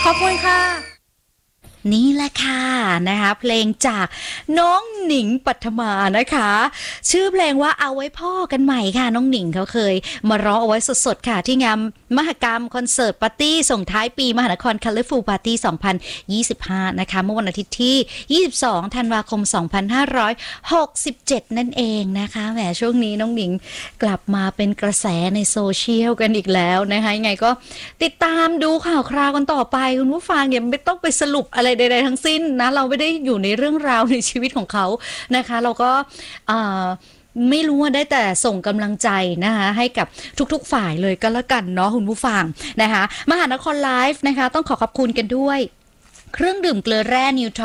อบคุณค่ะนี่แหละค่ะนะคะเพลงจากน้องหนิงปัทมานะคะชื่อเพลงว่าเอาไว้พ่อกันใหม่ค่ะน้องหนิงเขาเคยมาร้องเอาไว้สดๆค่ะที่งานมหกรรมคอนเสิร์ตปาร์ตี้ส่งท้ายปีมหานคร Colorful Party 2025นะคะเมื่อวันอาทิตย์ที่22ธันวาคม2567นั่นเองนะคะแหมช่วงนี้น้องหนิงกลับมาเป็นกระแสในโซเชียลกันอีกแล้วนะคะยังไงก็ติดตามดูข่าวคราวกันต่อไปคุณผู้ฟังอย่าไม่ต้องไปสรุปอะไรใดๆทั้งสิ้นนะเราไม่ได้อยู่ในเรื่องราวในชีวิตของเขานะคะเราก็ไม่รู้ว่าได้แต่ส่งกำลังใจนะคะให้กับทุกๆฝ่ายเลยก็แล้วกันเนาะคุณผู้ฟังนะคะมหานครไลฟ์นะคะต้องขอบคุณกันด้วยเครื่องดื่มเกลือแร่นิวท